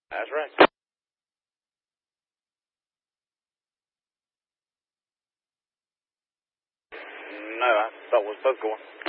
That's right. No, I thought we was both going.